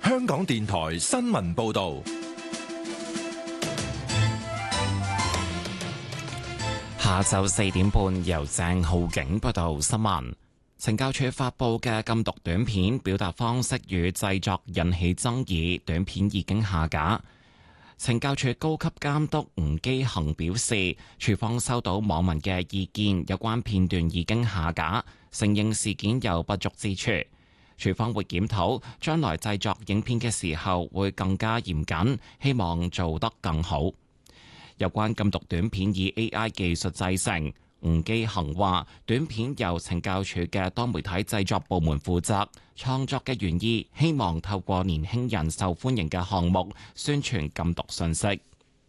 香港電台新聞報道。 下晝4點半，由鄭浩景報道新聞。懲教署發布嘅禁毒短片表達方式與製作引起爭議，短片已經下架。懲教署高級監督吳基恒表示，署方收到網民嘅意見，有關片段已經下架，承認事件有不足之處。署方會檢討，將來製作影片嘅時候會更加嚴謹，希望做得更好。有關禁毒短片以 AI 技術製成，吳基恒話短片由懲教署嘅多媒體製作部門負責，創作嘅原意希望透過年輕人受歡迎嘅項目宣傳禁毒信息。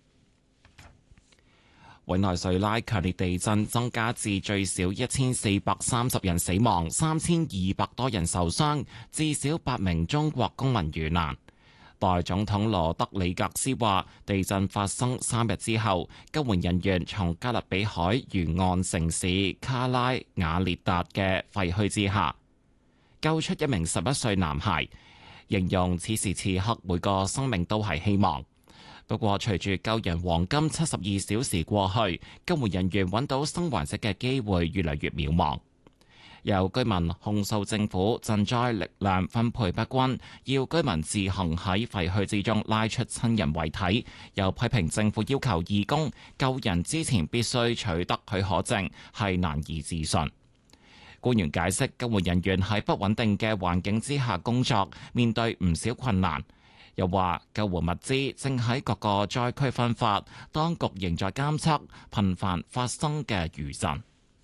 委內瑞拉強烈地震增加至最少1430人死亡，3200多人受傷，至少8名中國公民遇難。代總統羅德里格斯話，地震發生3日之後，救援人員從加勒比海沿岸城市卡拉瓦列達嘅廢墟之下救出一名11歲男孩，形容此時此刻每個生命都係希望。不過，隨住救人黃金72小時過去，救援人員揾到生還者嘅機會越嚟越渺茫。有居民控訴政府賑災力量分配不均，要居民自行喺廢墟之中拉出親人遺體，又批評政府要求義工救人之前必須取得許可證，係難以置信。官員解釋，救援人員喺不穩定嘅環境之下工作，面對唔少困難。又話救援物資正喺各個災區分發，當局仍在監測頻繁發生嘅餘震。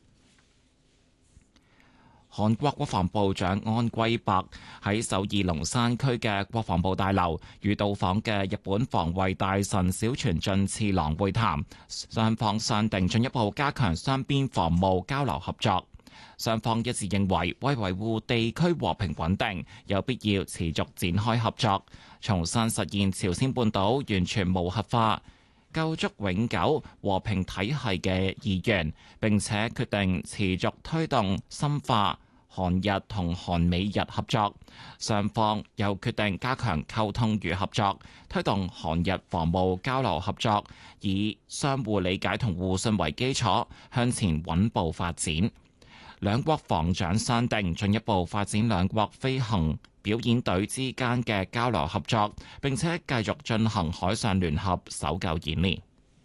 韓國國防部長安圭白喺首爾龍山區嘅國防部大樓與到訪嘅日本防衛大臣小泉進次郎會談，雙方商定進一步加強雙邊防務交流合作。雙方一致認為，為維護地區和平穩定，有必要持續展開合作，重新實現朝鮮半島完全無核化、構築永久和平體系嘅意願，並且決定持續推動深化韓日同韓美日合作。雙方又決定加強溝通與合作，推動韓日防務交流合作，以相互理解同互信為基礎，向前穩步發展。兩國防長商定進一步發展兩國飛行表演隊之間嘅交流合作，並且繼續進行海上聯合搜救演練。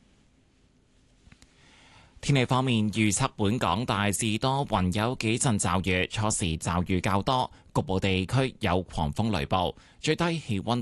天氣方面，預測本港大致多雲，有幾陣驟雨，初時驟雨較多，局部地區有狂風雷暴，最低氣溫